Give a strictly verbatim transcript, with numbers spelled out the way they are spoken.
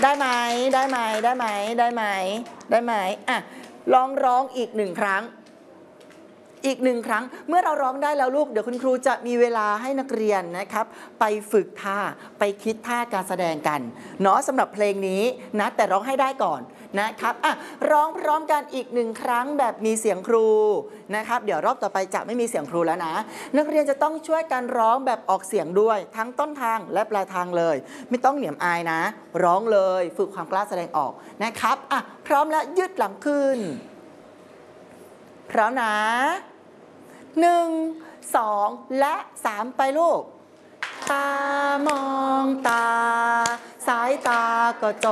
ได้ไหมได้ไหมได้ไหมได้ไหมได้ไหมอ่ะลองร้องอีกหนึ่งครั้งอีกหนึ่งครั้งเมื่อเราร้องได้แล้วลูกเดี๋ยวคุณครูจะมีเวลาให้นักเรียนนะครับไปฝึกท่าไปคิดท่าการแสดงกันเนาะสำหรับเพลงนี้นะแต่ร้องให้ได้ก่อนนะครับอ่ะร้องพร้อมกันอีกหนึ่งครั้งแบบมีเสียงครูนะครับเดี๋ยวรอบต่อไปจะไม่มีเสียงครูแล้วนะนักเรียนจะต้องช่วยกันร้องแบบออกเสียงด้วยทั้งต้นทางและปลายทางเลยไม่ต้องเหนียมอายนะร้องเลยฝึกความกล้าแสดงออกนะครับอ่ะพร้อมแล้วยืดหลังขึ้นพร้อมนะหนึ่งสองและสามไปลูกตามองตาสายตาก็จ